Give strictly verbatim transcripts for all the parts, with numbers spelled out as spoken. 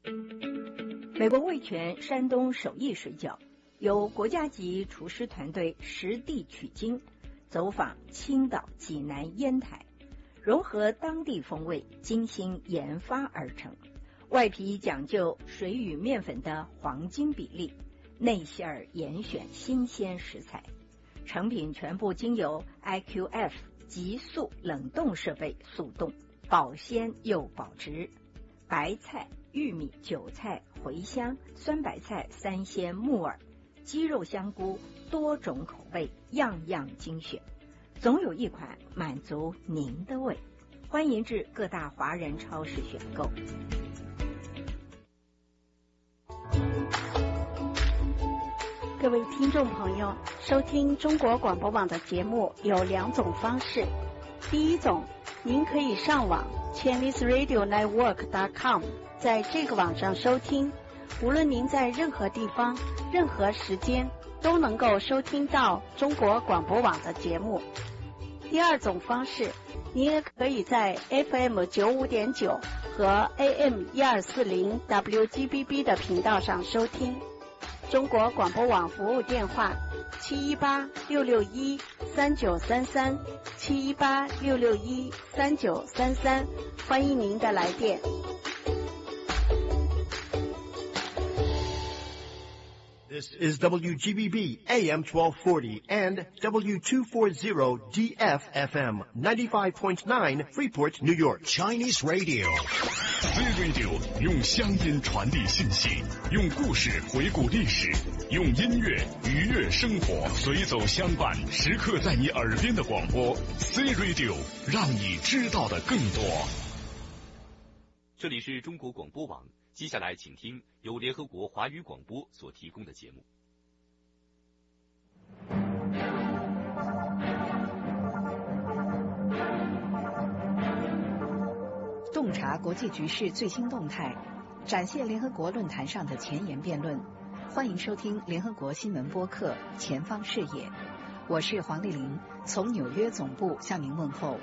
美国味全山东手艺水饺，由国家级厨师团队实地取经，走访青岛、济南、烟台，融合当地风味，精心研发而成。外皮讲究水与面粉的黄金比例，内馅儿严选新鲜食材，成品全部经由 I Q F 急速冷冻设备速冻，保鲜又保值。白菜、玉米、韭菜、茴香、酸白菜、三鲜、木耳、鸡肉、香菇，多种口味，样样精选，总有一款满足您的胃。欢迎至各大华人超市选购。 各位听众朋友，收听中国广播网的节目有两种方式。第一种，您可以上网 Chinese Radio Network dot com， 在这个网上收听，无论您在任何地方、任何时间都能够收听到中国广播网的节目。第二种方式，您也可以在 F M 九五点九和 A M 一二四零 W G B B 的频道上收听。中国广播网服务电话七一八六六一三九三三七一八六六一三九三三，欢迎您的来电。 This is W G B B A M twelve forty and W two forty D F F M ninety-five point nine Freeport, New York. Chinese Radio. C Radio 用乡音传递信息，用故事回顾历史，用音乐愉悦生活，随走相伴，时刻在你耳边的广播。C Radio 让你知道的更多。 这里是中国广播网，接下来请听由联合国华语广播所提供的节目。 洞察国际局势最新动态，展现联合国论坛上的前沿辩论。欢迎收听联合国新闻播客《前方视野》，我是黄丽玲，从纽约总部向您问候。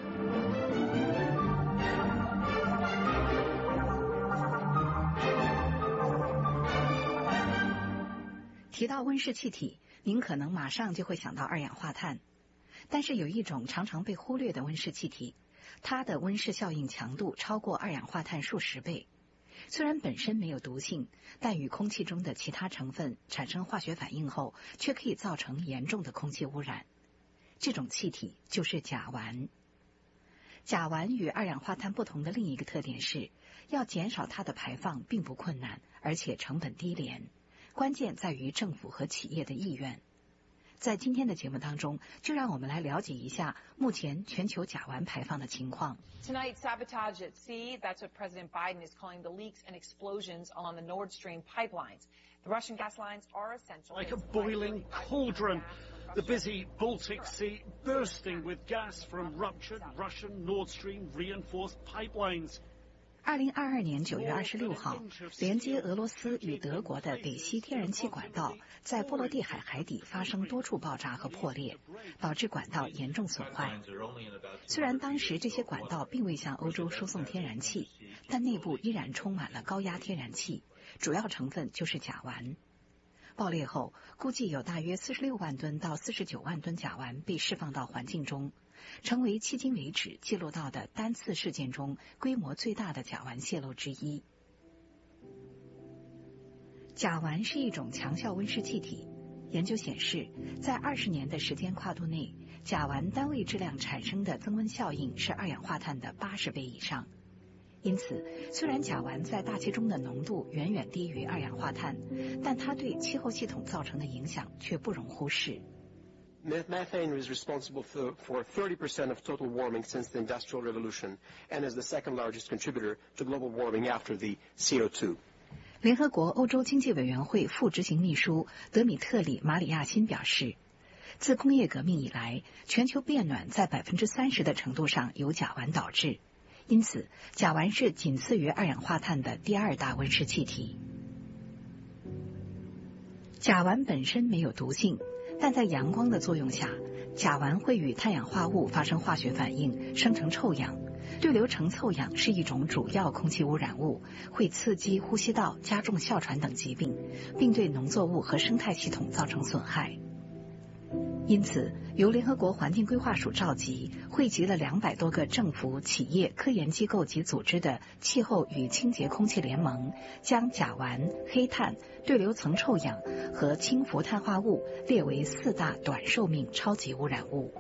提到温室气体，您可能马上就会想到二氧化碳，但是有一种常常被忽略的温室气体，它的温室效应强度超过二氧化碳数十倍。虽然本身没有毒性，但与空气中的其他成分产生化学反应后，却可以造成严重的空气污染。这种气体就是甲烷。甲烷与二氧化碳不同的另一个特点是，要减少它的排放并不困难，而且成本低廉。关键在于政府和企业的意愿。在今天的节目当中，就让我们来了解一下目前全球甲烷排放的情况。 Tonight, sabotage at sea. That's what President Biden is calling the leaks and explosions along the Nord Stream pipelines. The Russian gas lines are essential. Like a boiling cauldron, the busy Baltic Sea bursting with gas from ruptured Russian Nord Stream reinforced pipelines. 二零二二年九月二十六号，连接俄罗斯与德国的北溪天然气管道在波罗的海海底发生多处爆炸和破裂，导致管道严重损坏。虽然当时这些管道并未向欧洲输送天然气，但内部依然充满了高压天然气，主要成分就是甲烷。爆裂后，估计有大约四十六万吨到四十九万吨甲烷被释放到环境中，成为迄今为止记录到的单次事件中规模最大的甲烷泄漏之一。甲烷是一种强效温室气体，研究显示，在二十年的时间跨度内，甲烷单位质量产生的增温效应是二氧化碳的八十倍以上。因此，虽然甲烷在大气中的浓度远远低于二氧化碳，但它对气候系统造成的影响却不容忽视。 Methane is responsible for, for thirty percent of total warming since the Industrial Revolution and is the second largest contributor to global warming after the C O two. 联合国欧洲经济委员会副执行秘书德米特里·马里亚辛表示，自工业革命以来，全球变暖在百分之三十的程度上由甲烷导致，因此甲烷是仅次于二氧化碳的第二大温室气体。甲烷本身没有毒性，但在阳光的作用下，甲烷会与碳氧化物发生化学反应，生成臭氧， 对流层臭氧是一种主要空气污染物，会刺激呼吸道，加重哮喘等疾病，并对农作物和生态系统造成损害。因此，由联合国环境规划署召集，汇集了两百多个政府、企业、科研机构及组织的气候与清洁空气联盟，将甲烷、黑碳、对流层臭氧和氢氟碳化物列为四大短寿命超级污染物。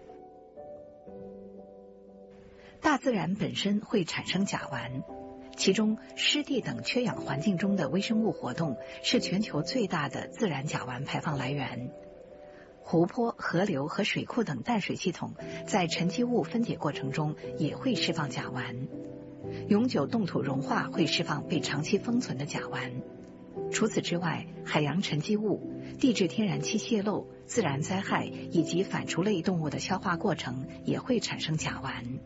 大自然本身会产生甲烷，其中湿地等缺氧环境中的微生物活动是全球最大的自然甲烷排放来源。湖泊、河流和水库等淡水系统在沉积物分解过程中也会释放甲烷。永久冻土融化会释放被长期封存的甲烷。除此之外，海洋沉积物、地质天然气泄漏、自然灾害以及反刍类动物的消化过程也会产生甲烷。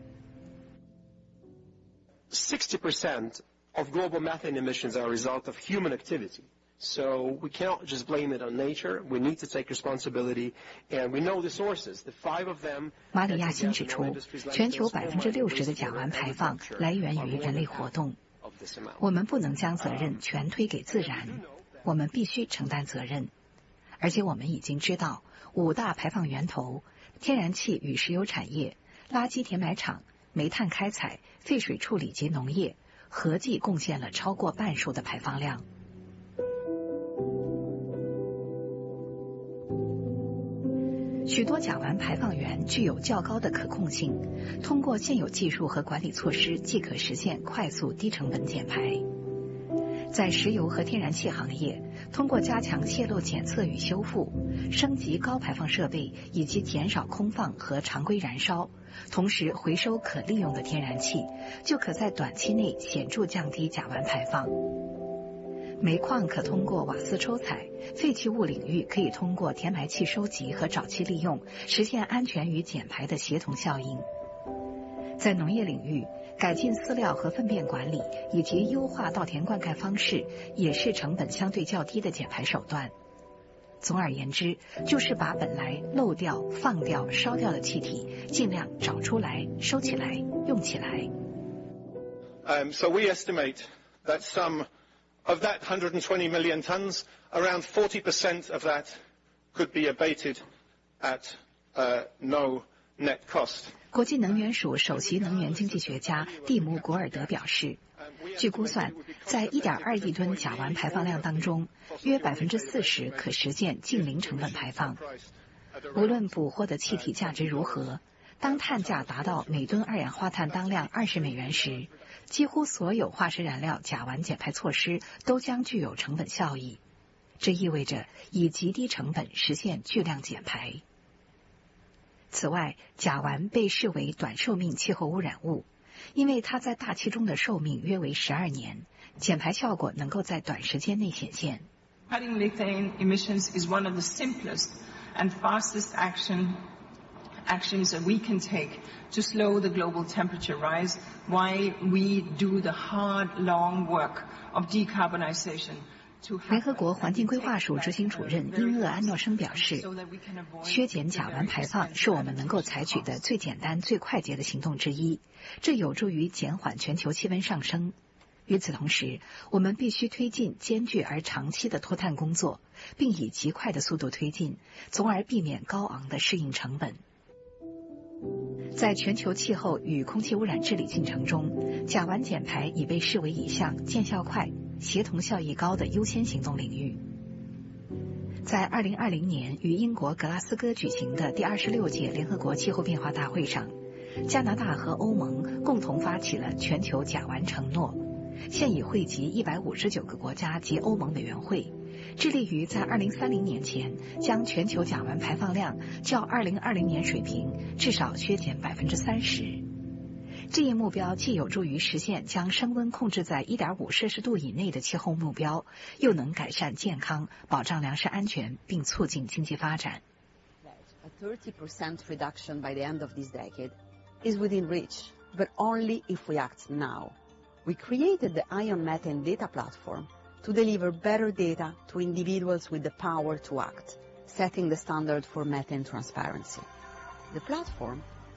sixty percent of global methane emissions are a result of human activity. So we cannot just blame it on nature. We need to take responsibility, and we know the sources. The five of them. 马里亚辛指出，全球百分之六十的甲烷排放来源于人类活动。我们不能将责任全推给自然，我们必须承担责任。而且我们已经知道，五大排放源头——天然气与石油产业、垃圾填埋场、煤炭开采、废水处理及农业，合计贡献了超过半数的排放量。许多甲烷排放源具有较高的可控性，通过现有技术和管理措施即可实现快速低成本减排。在石油和天然气行业，通过加强泄漏检测与修复，升级高排放设备以及减少空放和常规燃烧，同时回收可利用的天然气，就可在短期内显著降低甲烷排放。煤矿可通过瓦斯抽采，废弃物领域可以通过填埋气收集和沼气利用，实现安全与减排的协同效应。在农业领域，改进饲料和粪便管理以及优化稻田灌溉方式，也是成本相对较低的减排手段。总而言之，就是把本来漏掉、放掉、烧掉的气体，尽量找出来、收起来、用起来。 Um, so we estimate that some of that one hundred twenty million tons, around forty percent of that could be abated at uh, no net cost. 国际能源署首席能源经济学家蒂姆·古尔德表示，据估算，在 一点二亿吨甲烷排放量当中，约 百分之四十 可实现净零成本排放。无论捕获的气体价值如何，当碳价达到每吨二氧化碳当量二十美元时，几乎所有化石燃料甲烷减排措施都将具有成本效益。这意味着以极低成本实现巨量减排。此外，甲烷被视为短寿命气候污染物，因为它在大气中的寿命约为十二年，减排效果能够在短时间内显现。 Cutting methane emissions is one of the simplest and fastest action actions that we can take to slow the global temperature rise, while we do the hard, long work of decarbonization. 联合国环境规划署执行主任英厄安诺生表示，削减甲烷排放是我们能够采取的最简单、最快捷的行动之一，这有助于减缓全球气温上升。与此同时，我们必须推进艰巨而长期的脱碳工作，并以极快的速度推进，从而避免高昂的适应成本。在全球气候与空气污染治理进程中，甲烷减排已被视为一项见效快、协同效益高的优先行动领域。在二零二零年于英国格拉斯哥举行的第二十六届联合国气候变化大会上，加拿大和欧盟共同发起了全球甲烷承诺，现已汇集一百五十九个国家及欧盟委员会，致力于在二零三零年前将全球甲烷排放量较二零二零年水平至少削减 百分之三十。 这一目标既有助于实现将升温控制在 一点五摄氏度以内的气候目标，又能改善健康、保障粮食安全并促进经济发展。 A thirty percent reduction by the end of this decade is within reach, but only if we act now. We created the Ion Methane Data Platform to deliver better data to individuals with the power to act, setting the standard for methane transparency. The platform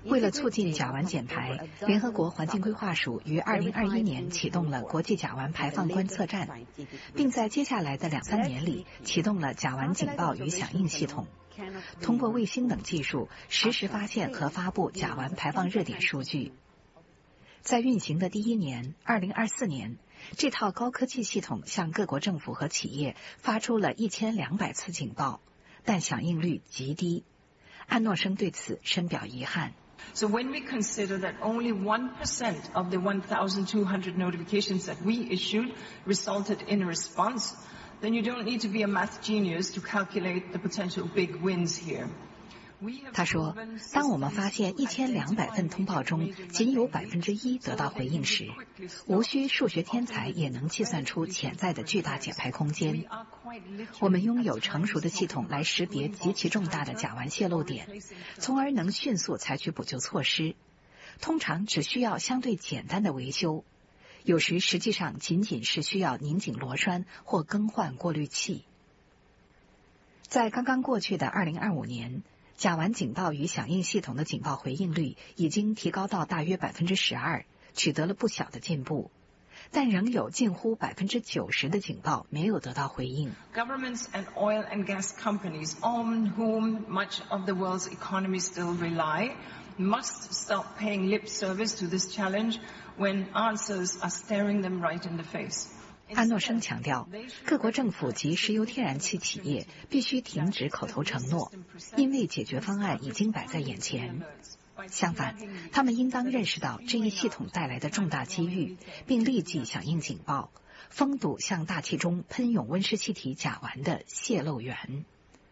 为了促进甲烷减排，联合国环境规划署于二零二一年启动了国际甲烷排放观测站，并在接下来的两三年里启动了甲烷警报与响应系统，通过卫星等技术实时发现和发布甲烷排放热点数据。在运行的第一年，二零二四年，这套高科技系统向各国政府和企业发出了一千两百次警报，但响应率极低。安诺生对此深表遗憾。 So when we consider that only one percent of the one thousand two hundred notifications that we issued resulted in a response, then you don't need to be a math genius to calculate the potential big wins here. 他说，当我们发现一千两百份通报中仅有百分之一得到回应时，无需数学天才也能计算出潜在的巨大减排空间。我们拥有成熟的系统来识别极其重大的甲烷泄漏点，从而能迅速采取补救措施。通常只需要相对简单的维修，有时实际上仅仅是需要拧紧螺栓或更换过滤器。在刚刚过去的二零二五年，甲烷警报与响应系统的警报回应率已经提高到大约百分之十二，取得了不小的进步，但仍有近乎百分之九十的警报没有得到回应。 Governments and oil and gas companies, on whom much of the world's economy still rely, must stop paying lip service to this challenge when answers are staring them right in the face. 安诺生强调，各国政府及石油天然气企业必须停止口头承诺，因为解决方案已经摆在眼前。相反，他们应当认识到这一系统带来的重大机遇，并立即响应警报，封堵向大气中喷涌温室气体甲烷的泄漏源。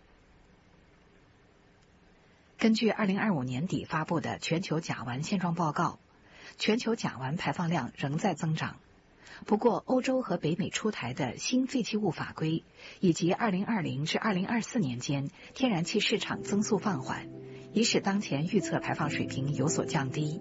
根据二零二五年底发布的全球甲烷现状报告，全球甲烷排放量仍在增长。不过，欧洲和北美出台的新废弃物法规，以及二零二零至二零二四年间天然气市场增速放缓，已使当前预测排放水平有所降低。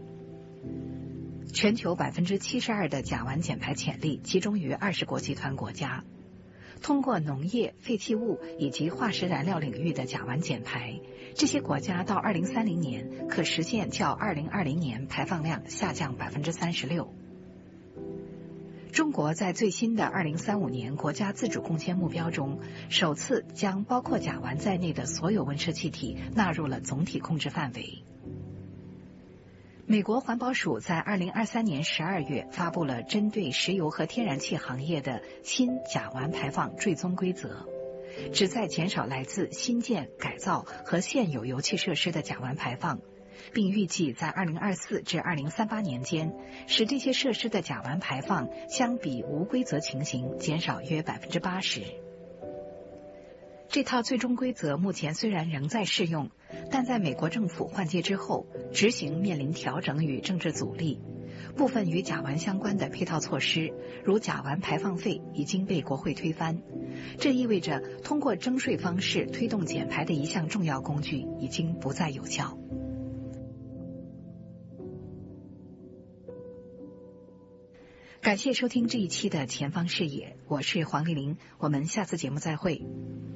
全球百分之七十二的甲烷减排潜力集中于二十国集团国家。通过农业、废弃物以及化石燃料领域的甲烷减排，这些国家到二零三零年可实现较二零二零年排放量下降百分之三十六。中国在最新的二零三五年国家自主贡献目标中，首次将包括甲烷在内的所有温室气体纳入了总体控制范围。美国环保署在二零二三年十二月发布了针对石油和天然气行业的新甲烷排放追踪规则，旨在减少来自新建、改造和现有油气设施的甲烷排放，并预计在二零二四至二零三八年间，使这些设施的甲烷排放相比无规则情形减少约百分之八十。这套最终规则目前虽然仍在适用，但在美国政府换届之后，执行面临调整与政治阻力。部分与甲烷相关的配套措施，如甲烷排放费，已经被国会推翻。这意味着通过征税方式推动减排的一项重要工具已经不再有效。感谢收听这一期的前方视野，我是黄丽玲，我们下次节目再会。